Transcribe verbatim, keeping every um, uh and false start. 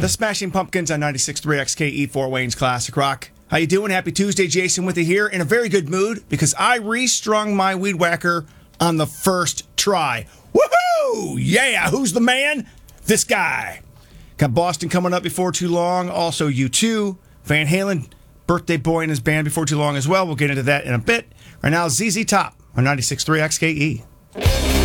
The Smashing Pumpkins on ninety-six point three X K E, Fort Wayne's Classic Rock. How you doing? Happy Tuesday. Jason with you here in a very good mood because I restrung my weed whacker on the first try. Woohoo! Yeah, who's the man? This guy. Got Boston coming up before too long. Also, U two, Van Halen, birthday boy in his band before too long as well. We'll get into that in a bit. Right now, Z Z Top on ninety-six point three X K E.